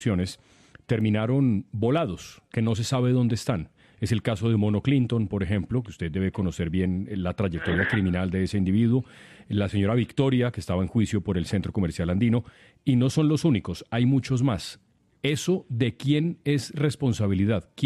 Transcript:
terminaron volados, que no se sabe dónde están. Es el caso de Mono Clinton, por ejemplo, que usted debe conocer bien la trayectoria criminal de ese individuo, la señora Victoria, que estaba en juicio por el Centro Comercial Andino, y no son los únicos, hay muchos más. ¿Eso de quién es responsabilidad?